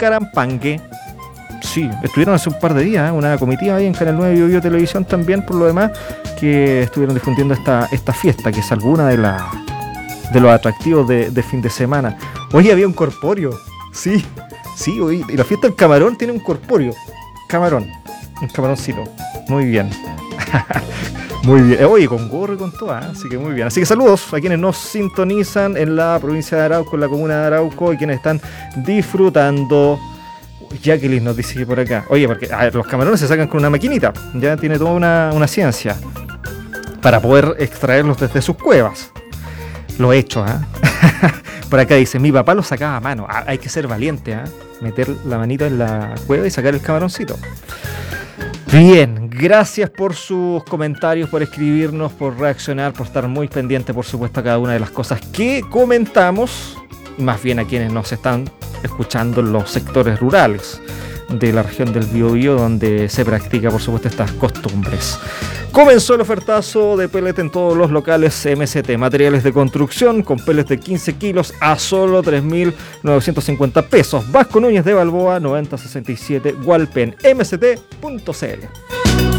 Carampangue. Sí, estuvieron hace un par de días, una comitiva ahí en Canal 9 Bio Bio Televisión también, por lo demás, que estuvieron difundiendo esta fiesta, que es alguna de los atractivos de fin de semana. Oye, había un corpóreo. Sí, oye, y la fiesta del camarón tiene un corpóreo. Un camaroncito. Muy bien. Muy bien. Oye, con gorro y con todo, así que muy bien. Así que saludos a quienes nos sintonizan en la provincia de Arauco, en la comuna de Arauco, y quienes están disfrutando. Jacqueline nos dice que por acá. Oye, porque los camarones se sacan con una maquinita. Ya tiene toda una ciencia para poder extraerlos desde sus cuevas. Lo he hecho, Por acá dice, mi papá lo sacaba a mano. Hay que ser valiente, meter la manita en la cueva y sacar el camaroncito. Bien, gracias por sus comentarios, por escribirnos, por reaccionar, por estar muy pendiente, por supuesto, a cada una de las cosas que comentamos, y más bien a quienes nos están escuchando en los sectores rurales de la región del Biobío, donde se practica, por supuesto, estas costumbres. Comenzó el ofertazo de pellet en todos los locales MST, materiales de construcción con pellets de 15 kilos a solo 3.950 pesos. Vasco Núñez de Balboa, 9067, Hualpén, mst.cl.